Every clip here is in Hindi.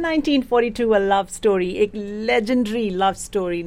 1942 a love story, एक legendary love story.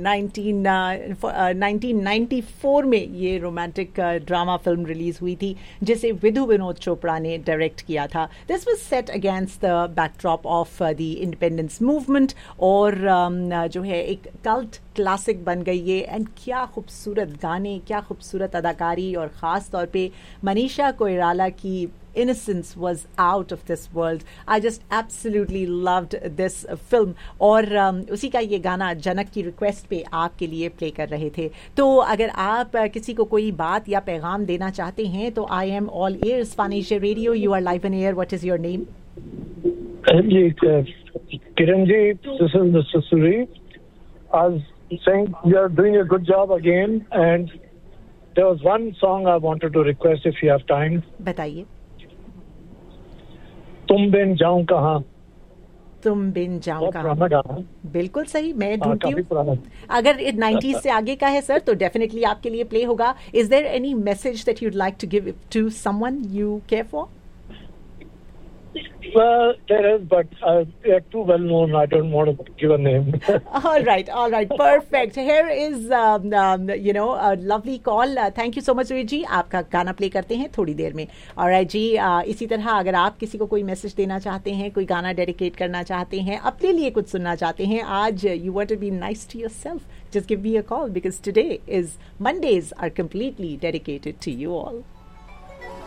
1994 में ये रोमांटिक ड्रामा फिल्म रिलीज हुई थी जिसे विधु विनोद चोपड़ा ने डायरेक्ट किया था. This was set against the backdrop of the independence movement और जो है एक कल्ट क्लासिक बन गई है. एंड क्या खूबसूरत गाने, क्या खूबसूरत अदाकारी और ख़ास तौर पे मनीषा कोइराला की innocence was out of this world. I just absolutely loved this film. और उसी का ये गाना जनक की रिक्वेस्ट पे आपके लिए प्ले कर रहे थे. तो अगर आप किसी को कोई बात या पैगाम देना चाहते हैं तो I am all ears. Fanisha Radio, you are live on air. What is your name? Kiran ji, this is Mr. Suri. I was saying you are doing a good job again, and there was one song I wanted to request if you have time. बताइए. तुम बिन जाऊं कहाँ. तुम बिन जाऊं कहाँ. बिल्कुल सही. मैं ढूंढती हूँ. अगर 90s से आगे का है सर तो डेफिनेटली आपके लिए प्ले होगा. Is there any message that you'd like to give to someone you care for? Well, there is, but they are too well known. I don't want to give a name. all right, perfect. Here is, a lovely call. Thank you so much, Suri ji. आपका गाना प्ले करते हैं थोड़ी देर में. All right जी, इसी तरह अगर आप किसी को कोई मैसेज देना चाहते हैं, कोई गाना डेडिकेट करना चाहते हैं, अपने लिए कुछ सुनना चाहते हैं, आज you want to be nice to yourself, just give me a call because today is Mondays are completely dedicated to you all.